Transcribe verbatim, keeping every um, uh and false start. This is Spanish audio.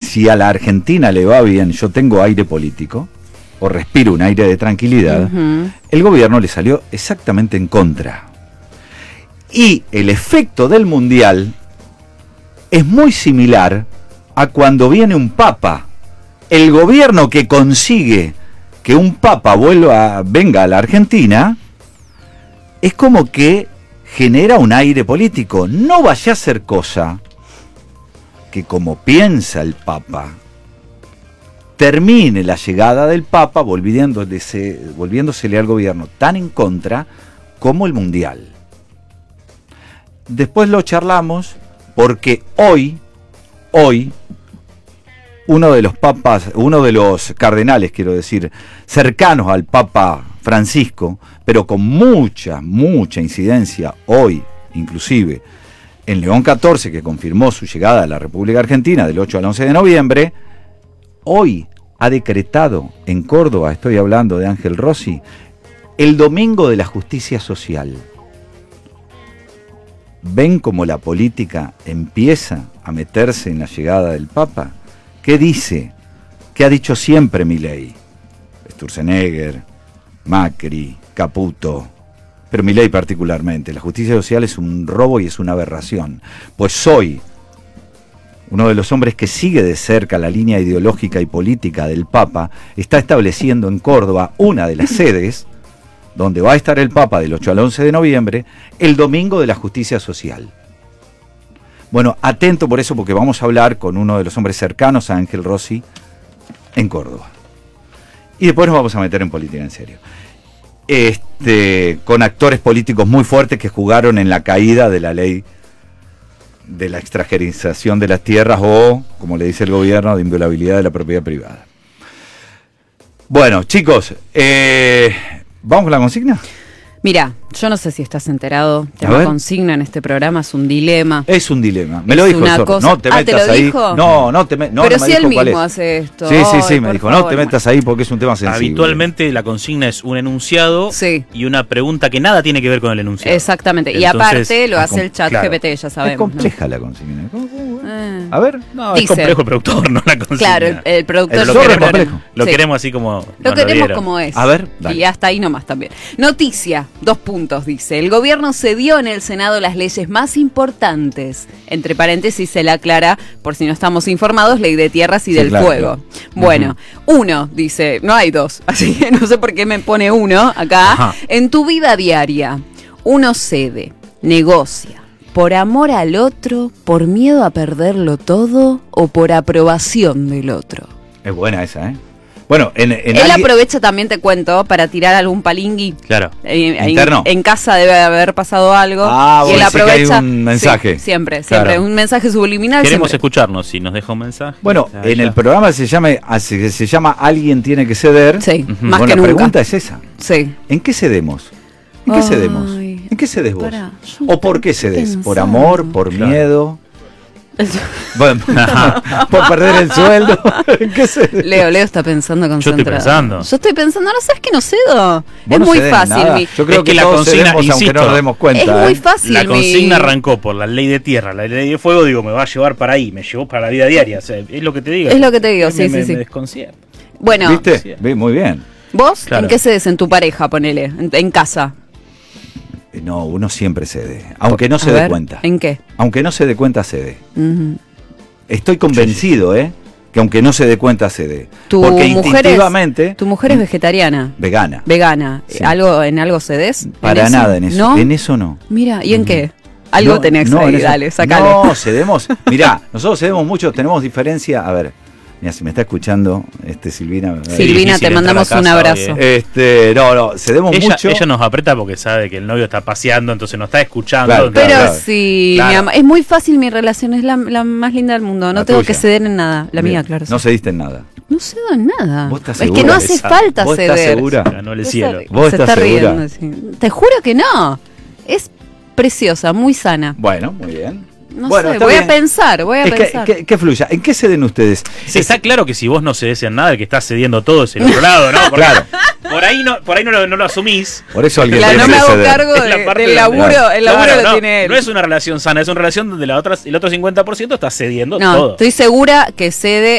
si a la Argentina le va bien, yo tengo aire político, o respiro un aire de tranquilidad, uh-huh. el gobierno le salió exactamente en contra. Y el efecto del Mundial es muy similar a cuando viene un papa. El gobierno que consigue que un papa vuelva, venga a la Argentina, es como que genera un aire político. No vaya a ser cosa que, como piensa el papa, termine la llegada del papa volviéndose, volviéndosele al gobierno tan en contra como el Mundial. Después lo charlamos porque hoy, hoy, uno de los papas, uno de los cardenales, quiero decir, cercanos al Papa Francisco, pero con mucha, mucha incidencia hoy, inclusive, en León catorce, que confirmó su llegada a la República Argentina del ocho al once de noviembre, hoy ha decretado en Córdoba, estoy hablando de Ángel Rossi, el Domingo de la Justicia Social. ¿Ven cómo la política empieza a meterse en la llegada del Papa? ¿Qué dice? ¿Qué ha dicho siempre Milei? Sturzenegger, Macri, Caputo, pero Milei particularmente. La justicia social es un robo y es una aberración. Pues soy uno de los hombres que sigue de cerca la línea ideológica y política del Papa, está estableciendo en Córdoba una de las sedes donde va a estar el Papa del ocho al once de noviembre, el Domingo de la Justicia Social. Bueno, atento por eso, porque vamos a hablar con uno de los hombres cercanos a Ángel Rossi en Córdoba. Y después nos vamos a meter en política en serio. Este, con actores políticos muy fuertes que jugaron en la caída de la ley de la extranjerización de las tierras o, como le dice el gobierno, de inviolabilidad de la propiedad privada. Bueno, chicos, eh, ¿vamos con la consigna? Mira, yo no sé si estás enterado, la consigna en este programa es un dilema. Es un dilema, me lo dijo el zorro, no te ah, metas ¿te lo ahí. Dijo? No, no te metas. No, Pero no si él mismo es. hace esto. Sí, sí, sí, Ay, me dijo, favor, no te metas ahí porque es un tema sensible. Habitualmente la consigna es un enunciado sí. y una pregunta que nada tiene que ver con el enunciado. Exactamente, Entonces, y aparte lo hace com- el chat claro. G P T, ya sabemos. Es compleja, ¿no? la consigna. ¿Cómo, cómo? Eh. A ver. No, Dice, es complejo el productor, no la consigna. Claro, el, el productor El lo zorro queremos, es complejo. lo Sí. queremos así como Lo nos queremos dieron. como es. A ver, dale. Y hasta ahí nomás también. Noticia, dos puntos, dice. El gobierno cedió en el Senado las leyes más importantes. Entre paréntesis se la aclara, por si no estamos informados, ley de tierras y Sí, del claro, fuego. claro. Bueno, uh-huh. uno, dice, no hay dos, así que no sé por qué me pone uno acá. Ajá. En tu vida diaria, uno cede, negocia, por amor al otro, por miedo a perderlo todo o por aprobación del otro. Es buena esa, ¿eh? Bueno, en, en Él alguien- aprovecha también, te cuento, para tirar algún palingui. Claro. Eh, Interno. En, en casa debe haber pasado algo. Ah, y vos él decís que hay aprovecha. un mensaje. Sí, siempre, siempre. Claro. Un mensaje subliminal. Queremos siempre. escucharnos, si nos deja un mensaje. Bueno, Ya, en ya. el programa se llama, se, se llama Alguien tiene que ceder. Sí, Ujú. más Bueno, que la nunca. pregunta es esa. Sí. ¿En qué cedemos? ¿En qué Ay, cedemos? ¿En qué cedes vos? pará, yo ¿O por qué estoy cedes? ¿Por pensando. amor? ¿Por Claro. miedo? Bueno, ¿por perder el sueldo? ¿En qué cedes? Leo, Leo está pensando concentrado. estoy pensando. Yo estoy pensando, no sabes que no cedo. Vos Es no muy cedés fácil. nada. Mi, Yo creo Es que, que la todos consigna, cedemos aunque insisto, no nos demos cuenta. es muy ¿eh? fácil. La mi- consigna arrancó por la ley de tierra, la ley de fuego, digo, me va a llevar para ahí, me llevó para la vida diaria. O sea, es lo que te digo. Es lo que te digo, Me- sí, me, sí, sí. Me desconcierta. Bueno, ¿Viste? Sí. Ve, muy bien. ¿vos Claro. en qué cedes? En tu pareja, ponele. En, en casa. Eh, No, uno siempre cede. Aunque no A se dé ver, cuenta. ¿En qué? Aunque no se dé cuenta, cede. Ujú. Estoy convencido, ¿eh? Que aunque no se dé cuenta, cede. Tu Porque mujer instintivamente... es, tu mujer es vegetariana. Vegana. Vegana. Sí. ¿Algo, ¿En algo cedes? Para ¿En nada en eso. ¿No? En eso no. Mira, ¿y en Mm. qué? Algo No, tenés no, en ahí, eso- dale, sacalo. No, cedemos. Mirá, nosotros cedemos mucho, tenemos diferencia. A ver, mira, si me está escuchando, este Silvina. Silvina, difícil te entrar mandamos a casa un abrazo. hoy, eh. Este, no, no, cedemos Ella, mucho. ella nos aprieta porque sabe que el novio está paseando, entonces nos está escuchando. Claro, entonces- Pero claro. sí, Claro. mi amor, es muy fácil mi relación, es la, la más linda del mundo. No La tengo tuya. que ceder en nada. La Bien, mía, claro. No sí. cediste en nada. No cedo en nada. ¿Vos estás es que segura no de hace esa? falta ¿Vos ceder. estás segura? Ganó el Se cielo. está- ¿Vos se estás está segura? riendo, sí. Te juro que no. Es preciosa, muy sana. Bueno, muy bien. No Bueno, sé, está voy bien. a pensar, voy a Es que, pensar. que- que fluya. ¿En qué ceden ustedes? Sí, está claro que si vos no cedes en nada, el que está cediendo todo es el otro lado, ¿no? Porque Claro. Por ahí no, por ahí no lo, no lo asumís. Por eso alguien Claro, tiene no me que hago ceder. cargo Es la de- parte del de- laburo, el laburo Claro, lo no, tiene él. no es una relación sana, es una relación donde la otra, el otro cincuenta por ciento está cediendo No, todo. estoy segura que cede